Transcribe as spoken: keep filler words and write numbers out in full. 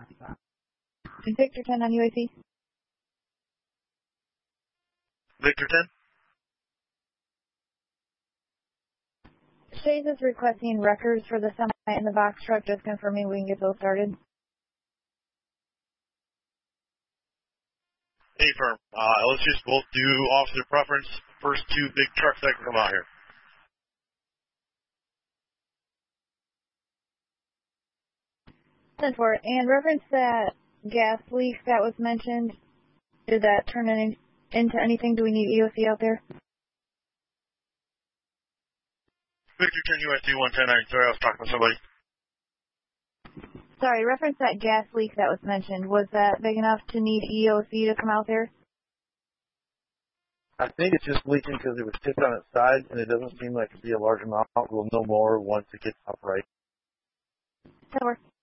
Victor ten on U A C. Victor ten. Shays is requesting records for the semi and the box truck, just confirming we can get those started. Hey, firm. Uh, let's just both do officer preference. First two big trucks that can come out here. ten four. And reference that gas leak that was mentioned, did that turn any, into anything? Do we need E O C out there? Victor ten U S D one ten nine. Sorry, I was talking to somebody. Sorry, reference that gas leak that was mentioned. Was that big enough to need E O C to come out there? I think it's just leaking because it was tipped on its side, and it doesn't seem like it'd be a large amount. We'll know more once it gets upright. ten four.